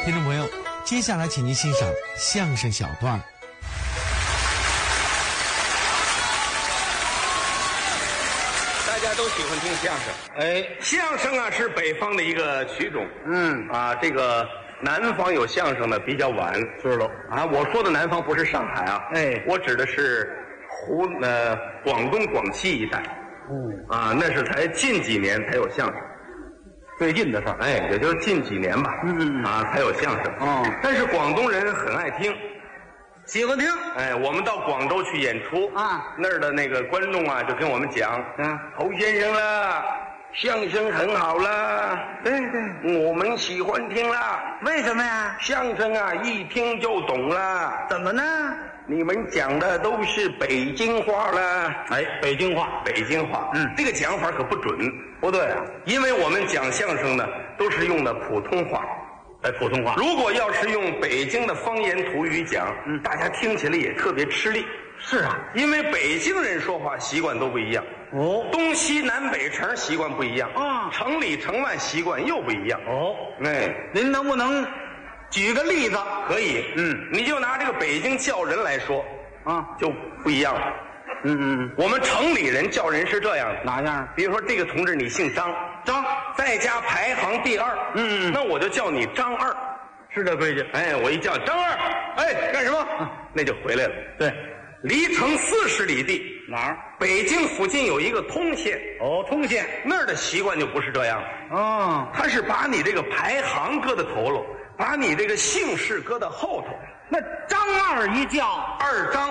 听众朋友，接下来请您欣赏相声小段。 大家都喜欢听相声，相声啊是北方的一个曲种，这个南方有相声的比较晚，知道啊？我说的南方不是上海啊，我指的是广东、广西一带，那是才近几年才有相声，最近的事儿，也就是近几年吧，才有相声，但是广东人很爱听。 喜欢听， 我们到广州去演出啊，那儿的那个观众啊，就跟我们讲，侯先生啦，相声很好啦， 对， 我们喜欢听啦。 为什么呀？ 相声啊，一听就懂啦。 怎么呢？ 你们讲的都是北京话啦。 北京话， 这个讲法可不准， 不对啊， 因为我们讲相声呢，都是用的普通话。 普通话， 如果要是用北京的方言土语讲，大家听起来也特别吃力。 是啊， 因为北京人说话习惯都不一样，东西南北城习惯不一样，城里城外习惯又不一样。 您能不能举个例子？ 可以，你就拿这个北京叫人来说，就不一样了。我们城里人叫人是这样的， 哪样？ 比如说这个同志你姓张，在家排行第二，那我就叫你张二， 是这规矩。 我一叫张二，干什么？那就回来了。 对， 离城40里地， 哪儿？ 北京附近有一个通县。 通县那儿的习惯就不是这样。他是把你这个排行搁在头喽，把你这个姓氏搁到后头。 那张二一叫二张。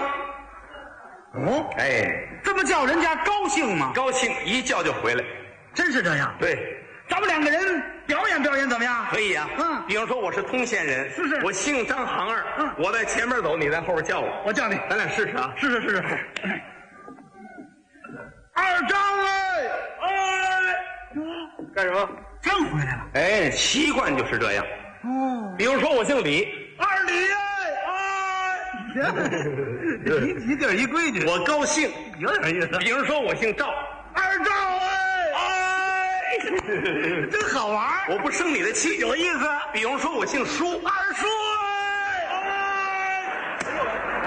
这么叫人家高兴吗？ 高兴，一叫就回来。 真是这样。 对， 咱们两个人表演表演怎么样？ 可以啊。比方说我是通县人， 是， 我姓张行二，我在前面走，你在后边叫我， 我叫你， 咱俩试试啊。 是。二张干什么？ 真回来了。 习惯就是这样。比如说我姓李， 二李一地儿一规矩， 我高兴， 有点意思。 比如说我姓赵， 二赵真好玩， 我不生你的气， 有意思。 比如说我姓舒， 二舒